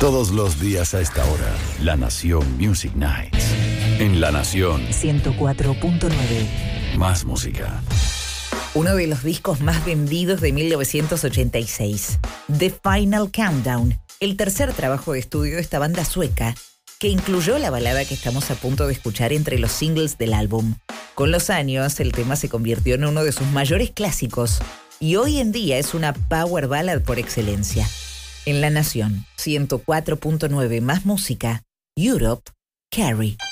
Todos los días a esta hora, La Nación Music Nights. En La Nación 104.9. Más música. Uno de los discos más vendidos de 1986, The Final Countdown, el tercer trabajo de estudio de esta banda sueca, que incluyó la balada que estamos a punto de escuchar entre los singles del álbum. Con los años, el tema se convirtió en uno de sus mayores clásicos y hoy en día es una power ballad por excelencia. En La Nación 104.9 Más música, Europe, Carrie.